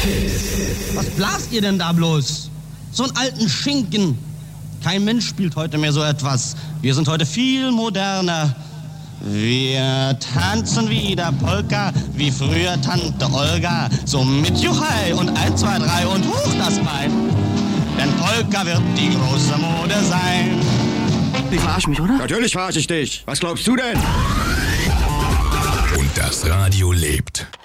Was blast ihr denn da bloß? So einen alten Schinken. Kein Mensch spielt heute mehr so etwas. Wir sind heute viel moderner. Wir tanzen wieder Polka, wie früher Tante Olga. So mit Juchai und 1, 2, 3 und hoch das Bein. Denn Polka wird die große Mode sein. Du verarsch mich, oder? Natürlich verarsche ich dich. Was glaubst du denn? Und das Radio lebt.